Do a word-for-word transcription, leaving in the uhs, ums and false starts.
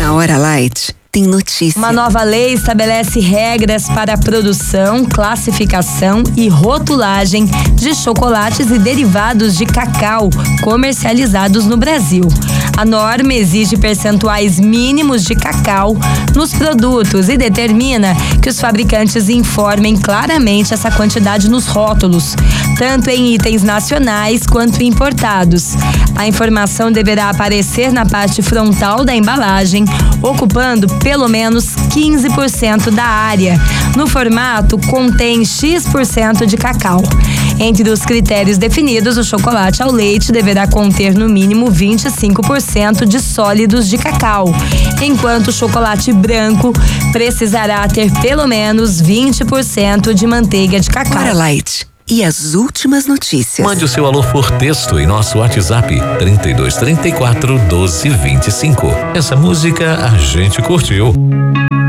Na Hora Light tem notícia. Uma nova lei estabelece regras para a produção, classificação e rotulagem de chocolates e derivados de cacau comercializados no Brasil. A norma exige percentuais mínimos de cacau nos produtos e determina que os fabricantes informem claramente essa quantidade nos rótulos, tanto em itens nacionais quanto importados. A informação deverá aparecer na parte frontal da embalagem, ocupando pelo menos quinze por cento da área. No formato, contém X por cento de cacau. Entre os critérios definidos, o chocolate ao leite deverá conter no mínimo vinte e cinco por cento de sólidos de cacau, enquanto o chocolate branco precisará ter pelo menos vinte por cento de manteiga de cacau. Hora Light. E as últimas notícias. Mande o seu alô por texto em nosso WhatsApp trinta e dois, trinta e quatro, doze, vinte e cinco. Essa música a gente curtiu.